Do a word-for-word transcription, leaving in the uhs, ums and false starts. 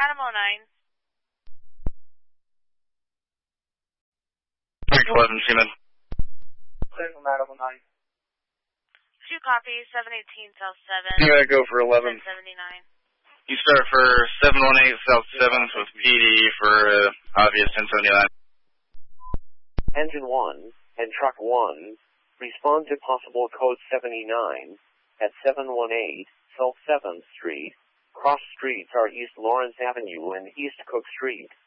Adam oh nine. Rick eleven, Seaman. Clear from Adam oh nine. Two copies, seven eighteen South seven. You gotta go for eleven. ten seventy-nine. You start for seven one eight South seventh with P D for uh, obvious ten seventy-nine. Engine one and Truck one, respond to possible code seventy-nine at seven one eight South seventh Street. Cross streets are East Lawrence Avenue and East Cook Street.